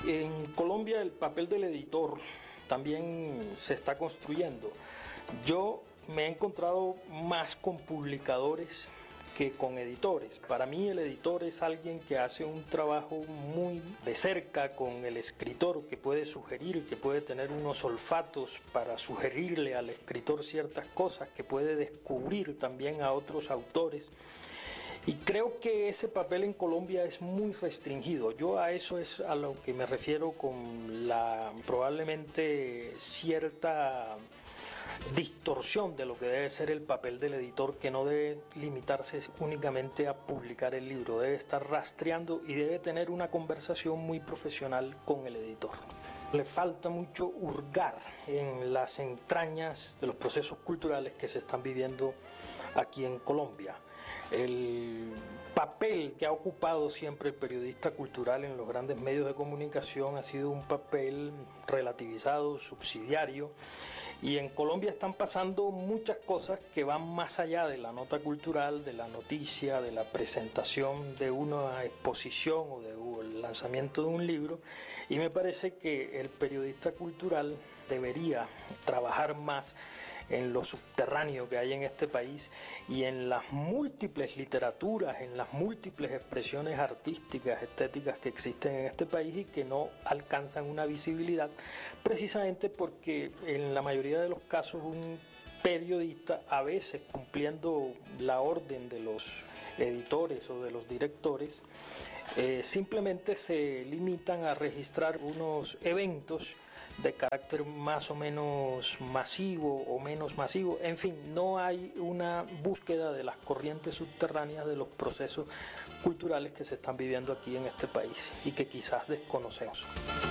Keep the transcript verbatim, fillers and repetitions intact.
En Colombia el papel del editor también se está construyendo. Yo me he encontrado más con publicadores que con editores. Para mí el editor es alguien que hace un trabajo muy de cerca con el escritor, que puede sugerir, que puede tener unos olfatos para sugerirle al escritor ciertas cosas, que puede descubrir también a otros autores. Y creo que ese papel en Colombia es muy restringido. Yo a eso es a lo que me refiero con la probablemente cierta distorsión de lo que debe ser el papel del editor, que no debe limitarse únicamente a publicar el libro, debe estar rastreando y debe tener una conversación muy profesional con el editor. Le falta mucho hurgar en las entrañas de los procesos culturales que se están viviendo aquí en Colombia. El papel que ha ocupado siempre el periodista cultural en los grandes medios de comunicación ha sido un papel relativizado, subsidiario, y en Colombia están pasando muchas cosas que van más allá de la nota cultural, de la noticia, de la presentación de una exposición o del lanzamiento de un libro, y me parece que el periodista cultural debería trabajar más en lo subterráneo que hay en este país y en las múltiples literaturas, en las múltiples expresiones artísticas, estéticas que existen en este país y que no alcanzan una visibilidad, precisamente porque en la mayoría de los casos un periodista, a veces cumpliendo la orden de los editores o de los directores, eh, simplemente se limitan a registrar unos eventos de carácter más o menos masivo o menos masivo. En fin, no hay una búsqueda de las corrientes subterráneas de los procesos culturales que se están viviendo aquí en este país y que quizás desconocemos.